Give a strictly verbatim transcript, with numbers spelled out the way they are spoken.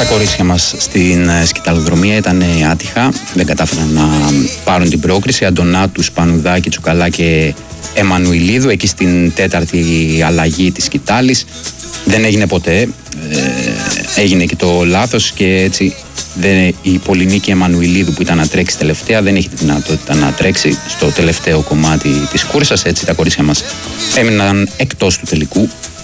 Τα κορίτσια μας στην σκηταλοδρομία ήταν άτυχα, δεν κατάφεραν να πάρουν την πρόκριση. Αντωνάτου, Σπανουδάκη, Τσουκαλά και Εμμανουηλίδου εκεί στην τέταρτη αλλαγή της σκητάλης. Δεν έγινε ποτέ, ε, έγινε και το λάθος και έτσι δεν, η Πολυνίκη Εμμανουηλίδου που ήταν να τρέξει τελευταία δεν έχει τη δυνατότητα να τρέξει στο τελευταίο κομμάτι της κούρσας. Έτσι τα κορίτσια μας έμειναν εκτός του τελικού.